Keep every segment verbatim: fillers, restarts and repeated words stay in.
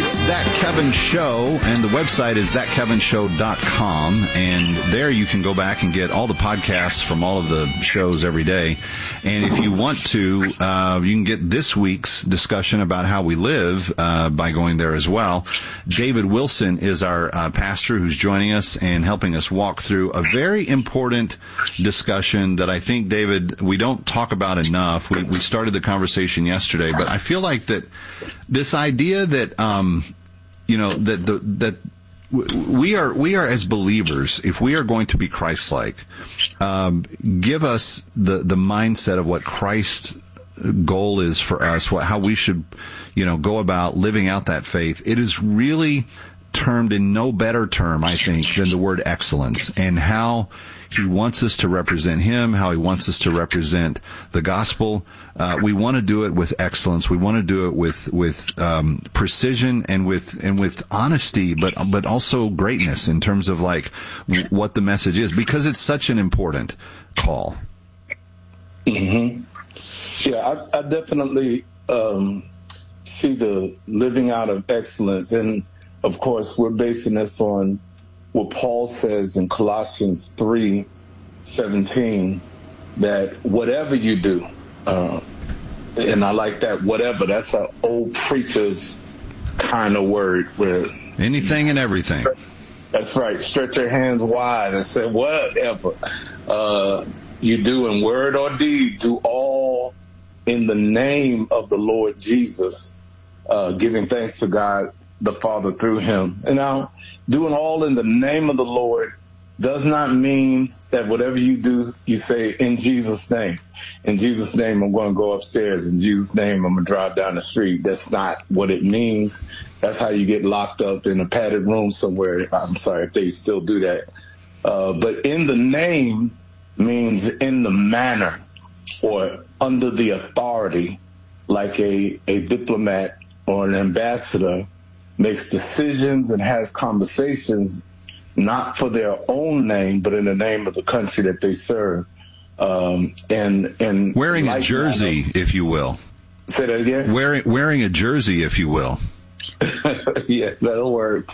It's That Kevin Show, and the website is that kevin show dot com, and there you can go back and get all the podcasts from all of the shows every day. And if you want to, uh, you can get this week's discussion about how we live uh, by going there as well. David Wilson is our uh, pastor who's joining us and helping us walk through a very important discussion that I think, David, we don't talk about enough. We, we started the conversation yesterday, but I feel like that this idea that, um, you know, that the, that we are, we are as believers, if we are going to be Christ-like, um, give us the, the mindset of what Christ's goal is for us, what, how we should, you know, go about living out that faith. It is really termed in no better term, I think, than the word excellence, and how he wants us to represent him, how he wants us to represent the gospel. Uh, we want to do it with excellence. We want to do it with, with, um, precision and with, and with honesty, but, but also greatness in terms of like what the message is, because it's such an important call. Mm-hmm. Yeah, I, I definitely, um, see the living out of excellence. And of course, we're basing this on what Paul says in Colossians three seventeen, that whatever you do, uh, and I like that whatever, that's an old preacher's kind of word. Where anything and everything. That's right. Stretch your hands wide and say, whatever uh, you do in word or deed, do all in the name of the Lord Jesus, uh, giving thanks to God the Father through him. And now, doing all in the name of the Lord does not mean that whatever you do, you say, in Jesus' name. In Jesus' name, I'm going to go upstairs. In Jesus' name, I'm going to drive down the street. That's not what it means. That's how you get locked up in a padded room somewhere. I'm sorry if they still do that. Uh, but in the name means in the manner or under the authority, like a, a diplomat or an ambassador makes decisions and has conversations not for their own name, but in the name of the country that they serve. Um, and, and wearing like a jersey, manner, if you will. Say that again? Wearing, wearing a jersey, if you will. Yeah, that'll work.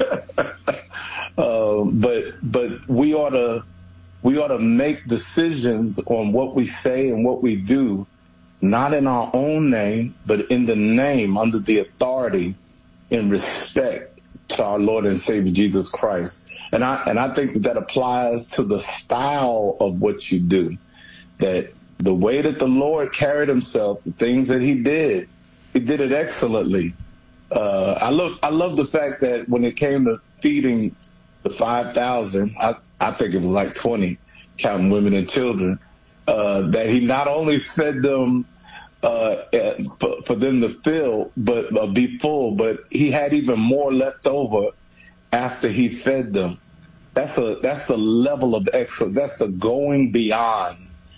um, but, but we ought to, we ought to make decisions on what we say and what we do, not in our own name, but in the name, under the authority, in respect to our Lord and Savior Jesus Christ. And I and I think that that applies to the style of what you do, that the way that the Lord carried himself, the things that he did, he did it excellently. Uh, I love I love the fact that when it came to feeding the five thousand, I, I think it was like twenty, counting women and children, uh, that he not only fed them Uh, for, for them to fill, but uh, be full, but he had even more left over after he fed them. That's a that's the level of excellence. That's the going beyond,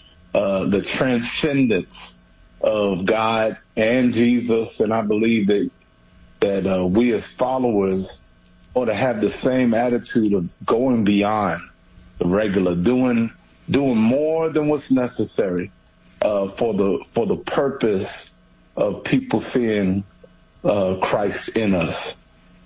uh, the transcendence of God and Jesus. And I believe that that uh, we as followers ought to have the same attitude of going beyond the regular, doing doing more than what's necessary. Uh, for the for the purpose of people seeing uh, Christ in us.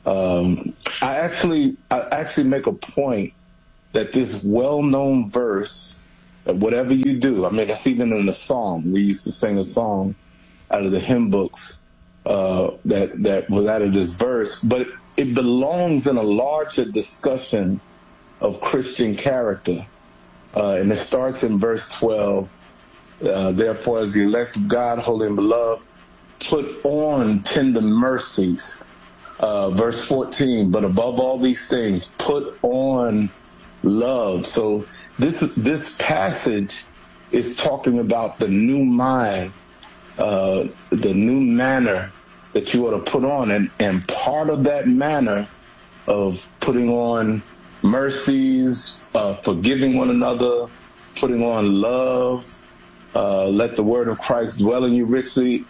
Um, I actually I actually make a point that this well-known verse, that whatever you do, I mean, that's even in the song. We used to sing a song out of the hymn books uh, that that was out of this verse, but it belongs in a larger discussion of Christian character, uh, and it starts in verse twelve. Uh, therefore, as the elect of God, holy and beloved, put on tender mercies. Uh, verse fourteen, but above all these things, put on love. So this this passage is talking about the new mind, uh, the new manner that you ought to put on. And, and part of that manner of putting on mercies, uh, forgiving one another, putting on love, Uh, let the word of Christ dwell in you richly,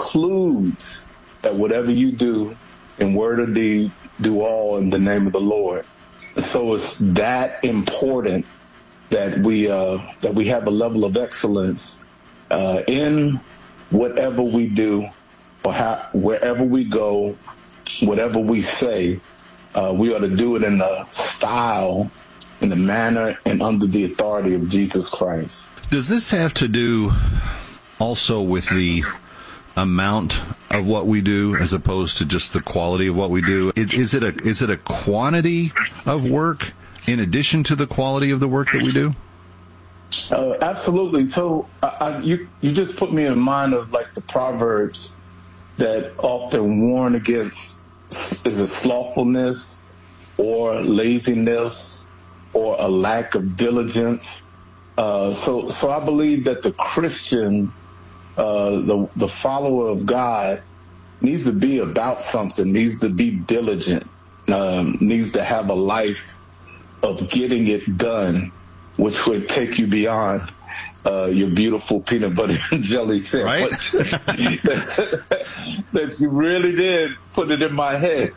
includes that whatever you do in word or deed, do all in the name of the Lord. So it's that important that we uh, that we have a level of excellence uh, in whatever we do, or how, wherever we go, whatever we say, uh, we ought to do it in the style, in the manner, and under the authority of Jesus Christ. Does this have to do also with the amount of what we do as opposed to just the quality of what we do? Is, is it a is it a quantity of work in addition to the quality of the work that we do? Uh, absolutely. So I, I, you you just put me in mind of like the Proverbs that often warn against, is it slothfulness or laziness or a lack of diligence. Uh, so so I believe that the Christian, uh, the the follower of God, needs to be about something, needs to be diligent, um, needs to have a life of getting it done, which would take you beyond uh, your beautiful peanut butter and jelly sandwich. Right? That you really did put it in my head.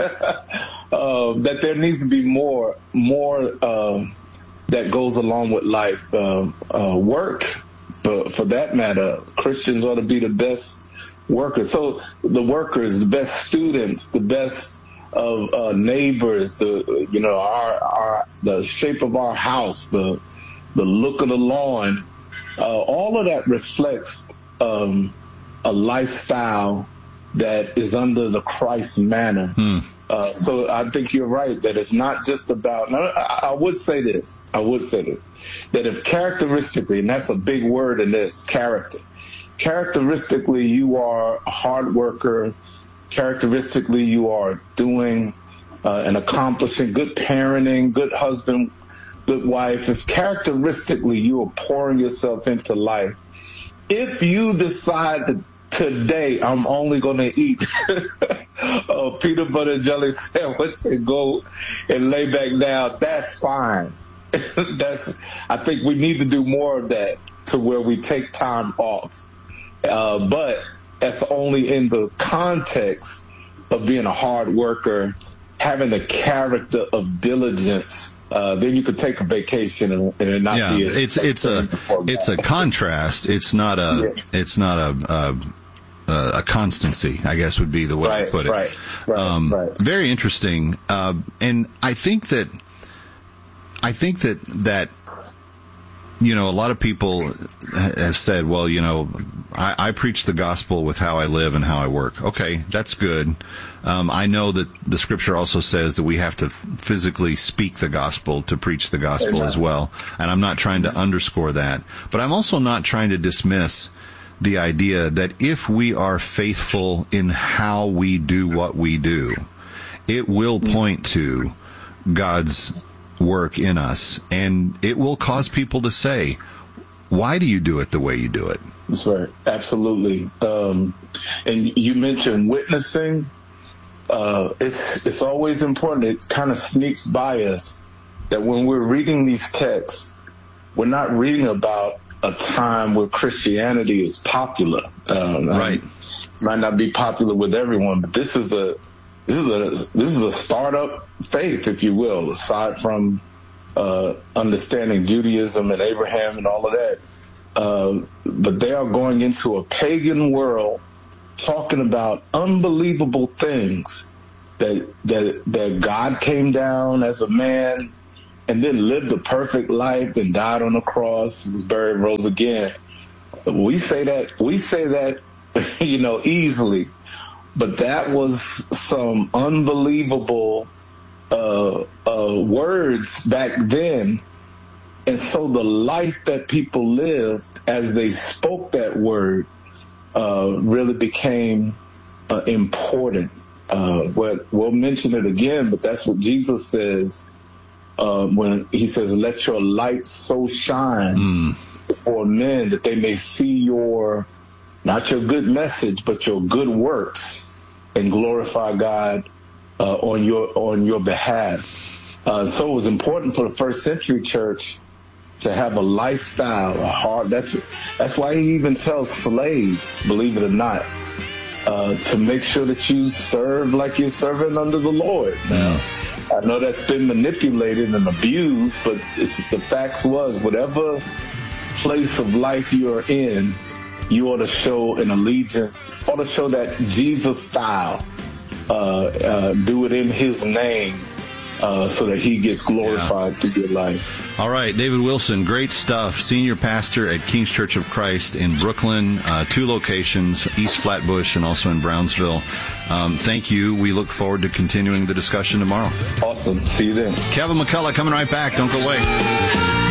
uh, that there needs to be more, more uh, that goes along with life. Uh, uh, work, for, for that matter, Christians ought to be the best workers. So the workers, the best students, the best of uh, neighbors, the you know our our the shape of our house, the the look of the lawn, uh, all of that reflects um, a lifestyle that is under the Christ manner. Hmm. Uh, so I think you're right that it's not just about. Now, I, I would say this. I would say this, that if characteristically, and that's a big word in this, character. Characteristically, you are a hard worker. Characteristically, you are doing uh, and accomplishing good parenting, good husband, good wife. If characteristically you are pouring yourself into life, if you decide that today I'm only going to eat a peanut butter and jelly sandwich and go and lay back down, that's fine. That's. I think we need to do more of that to where we take time off. Uh, but that's only in the context of being a hard worker, having the character of diligence. Uh, then you could take a vacation and, and it not yeah, be. A, it's it's a it's a contrast. It's not a yeah. it's not a, a a constancy, I guess would be the way right, to put it. Right, right, um, right. Very interesting, uh, and I think that I think that that. You know, a lot of people have said, well, you know, I, I preach the gospel with how I live and how I work. Okay, that's good. Um, I know that the scripture also says that we have to physically speak the gospel to preach the gospel Amen. As well. And I'm not trying to underscore that. But I'm also not trying to dismiss the idea that if we are faithful in how we do what we do, it will point to God's work in us, and it will cause people to say, why do you do it the way you do it? That's right. Absolutely. Um, and you mentioned witnessing. Uh, it's, it's always important. It kind of sneaks by us that when we're reading these texts, we're not reading about a time where Christianity is popular. Um, right. It might not be popular with everyone, but this is a This is a this is a startup faith, if you will, aside from uh, understanding Judaism and Abraham and all of that. Uh, but they are going into a pagan world, talking about unbelievable things that that that God came down as a man and then lived a perfect life and died on the cross, was buried, rose again. We say that we say that you know easily. But that was some unbelievable uh, uh, words back then. And so the life that people lived as they spoke that word uh, really became uh, important. Uh, but we'll mention it again, but that's what Jesus says uh, when he says, let your light so shine mm. before men that they may see your not your good message, but your good works, and glorify God uh, on your on your behalf. Uh, so it was important for the first century church to have a lifestyle, a heart. That's that's why he even tells slaves, believe it or not, uh, to make sure that you serve like you're serving under the Lord. Now, I know that's been manipulated and abused, but it's, the fact was, whatever place of life you're in, you ought to show an allegiance, ought to show that Jesus style uh, uh, do it in his name, uh, so that he gets glorified yeah. through your life. All right, David Wilson, great stuff. Senior pastor at King's Church of Christ in Brooklyn, uh, two locations, East Flatbush and also in Brownsville. Um, thank you. We look forward to continuing the discussion tomorrow. Awesome. See you then. Kevin McCullough coming right back. Don't go away.